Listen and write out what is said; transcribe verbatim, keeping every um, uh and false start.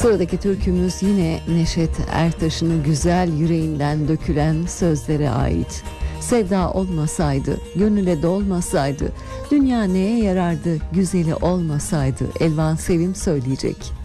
Sıradaki türkümüz yine Neşet Ertaş'ın güzel yüreğinden dökülen sözlere ait. Sevda olmasaydı, gönüle dolmasaydı, dünya neye yarardı güzeli olmasaydı. Elvan Sevim söyleyecek.